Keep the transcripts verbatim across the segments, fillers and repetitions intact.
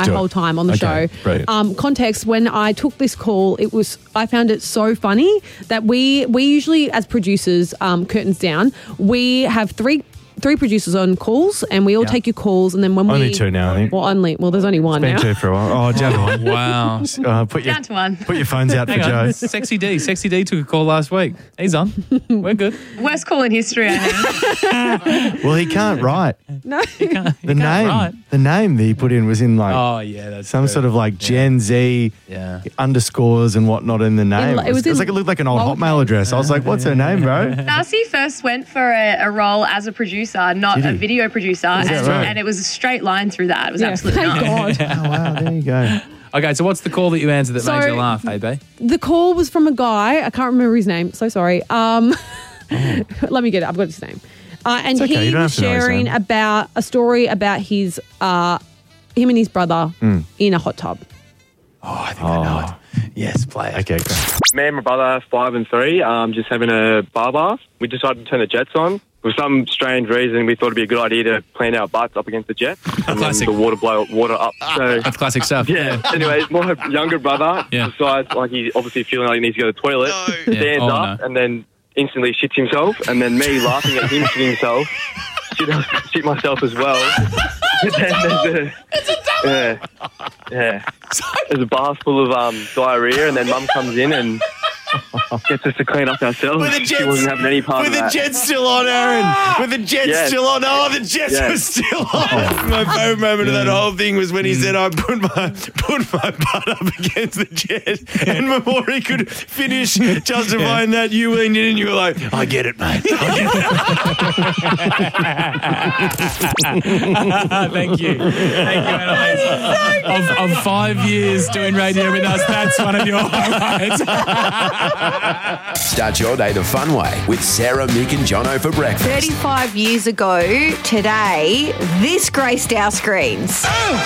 my whole time on the Okay, show. brilliant. Um, context, when I took this call, it was I found it so funny that we we usually, as producers, um, curtains down, we have three three producers on calls, and we all Yeah. take your calls, and then when Only we two now, I think. well, only well, there's only one Been now. two for a while. Oh, down to one. Wow. Uh, put your Down to one. put your phones out for Hang Joe. on. Sexy D. Sexy D took a call last week. He's on. We're good. Worst call in history, I have. Well, he can't write. No, You can't, you The can't name, write. the name that he put in was in like Oh, yeah. That's some true. sort of like Gen Z Yeah. underscores and whatnot in the name. It was it was in like it looked like an old lowercase. Hotmail address. I was like, "What's her name, bro?" Darcy first went for a, a role as a producer, not Did a he? video producer, that and, right? and it was a straight line through that. It was yeah, absolutely thank nice. God. Oh wow, there you go. Okay, so what's the call that you answered that made So- you laugh, hey, B? The call was from a guy. I can't remember his name. So sorry. Um, let me get it. I've got his name. Uh, and It's okay, you he don't was have to know his sharing name. about a story about his, uh, him and his brother Hmm. in a hot tub. Oh, I think I know it. Yes, play it. Okay, great. Me and my brother, five and three, um, just having a bar bath. We decided to turn the jets on. For some strange reason, we thought it'd be a good idea to plant our butts up against the jet and then Classic. the water blow water up. So That's classic stuff. yeah. Anyway, my younger brother Yeah. decides like he's obviously feeling like he needs to go to the toilet, Yeah. stands Oh, up, no. and then instantly shits himself. And then me laughing at him shitting himself, shit, shit myself as well. But then there's a, yeah, yeah. There's a bath full of um, diarrhea, and then Mum comes in and gets us to clean up ourselves. With the She jets- wasn't having any part With of the that. jets still on, Aaron. With the jets Yes. still on. Oh, the jets Yes. were still on. My favourite moment of that whole thing was when he said, "I put my put my butt up against the jet," and before he could finish justifying that, you leaned in and you were like, "I get it, mate." Thank you. Thank you, Annalise. of, of five years doing radio with us, that's one of your highlights. Start your day the fun way with Sarah, Mick and Jono for breakfast. thirty-five years ago today, this graced our screens.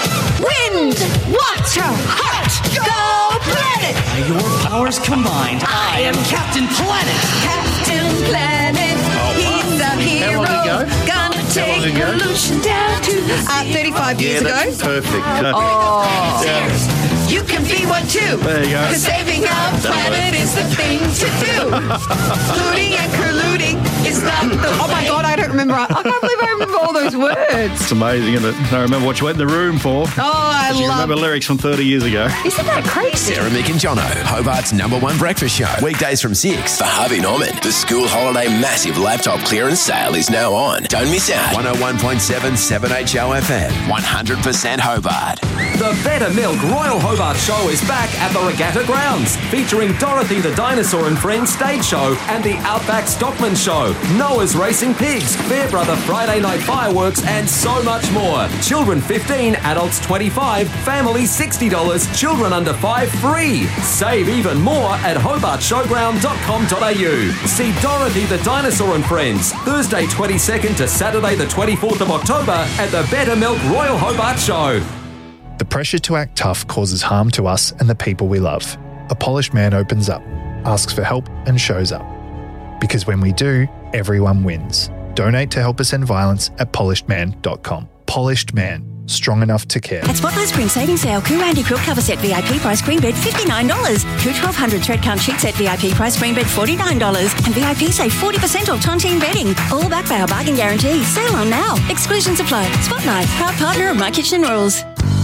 Wind, water, heart, go planet! Your powers combined, I am Captain Planet. Captain Planet, he's a hero. long ago? Gonna take long ago? pollution down to uh, thirty-five years ago. perfect. Oh, Yeah. you can be one too. There you go. Because saving our planet is the thing to do. Looting and colluding is not the. Oh my God, I don't remember. I can't believe I remember all those words. It's amazing, isn't it? I remember what you went in the room for. Oh, I You love. remember lyrics from thirty years ago. Isn't that crazy? Sarah, Mick and Jono, Hobart's number one breakfast show. Weekdays from six. For Harvey Norman, the school holiday massive laptop clearance sale is now on. Don't miss out. one oh one point seven seven H O F M. one hundred percent Hobart. The Better Milk Royal Hobart Show is back at the Regatta Grounds, featuring Dorothy the Dinosaur and Friends stage show and the Outback Stockman Show, Noah's Racing Pigs, Fairbrother Friday Night Fireworks, and so much more. Children fifteen, adults twenty-five, families sixty dollars, children under five free. Save even more at hobart showground dot com dot a u. See Dorothy the Dinosaur and Friends, Thursday twenty-second to Saturday the twenty-fourth of October at the Better Milk Royal Hobart Show. The pressure to act tough causes harm to us and the people we love. A polished man opens up, asks for help and shows up. Because when we do, everyone wins. Donate to help us end violence at polished man dot com. Polished Man. Strong enough to care. At Spotlight Spring Savings Sale, Cool Randy Quilt Cover Set V I P price queen bed fifty-nine dollars. Cool twelve hundred thread count sheet set V I P price queen bed forty-nine dollars. And V I P save forty percent off Tontine bedding. All backed by our bargain guarantee. Sale on now. Exclusions apply. Spotlight, proud partner of My Kitchen Rules.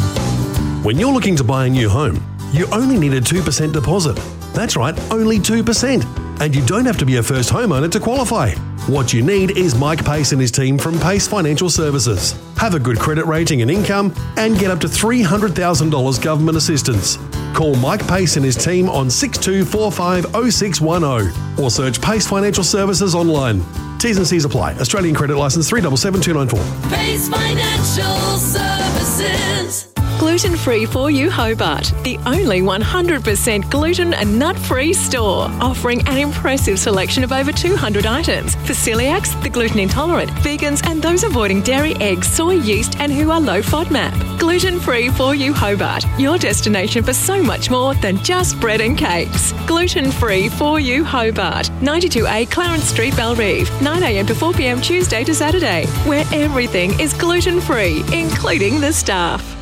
When you're looking to buy a new home, you only need a two percent deposit. That's right, only two percent. And you don't have to be a first homeowner to qualify. What you need is Mike Pace and his team from Pace Financial Services. Have a good credit rating and income and get up to three hundred thousand dollars government assistance. Call Mike Pace and his team on six two four five oh six one oh or search Pace Financial Services online. T's and C's apply. Australian credit licence three seven seven two nine four. Pace Financial Services. Gluten-free for you Hobart, the only one hundred percent gluten and nut-free store, offering an impressive selection of over two hundred items for celiacs, the gluten intolerant, vegans and those avoiding dairy, eggs, soy, yeast and who are low FODMAP. Gluten-free for you Hobart, your destination for so much more than just bread and cakes. Gluten-free for you Hobart, ninety-two A Clarence Street, Belrive, nine a m to four p m Tuesday to Saturday, where everything is gluten-free, including the staff.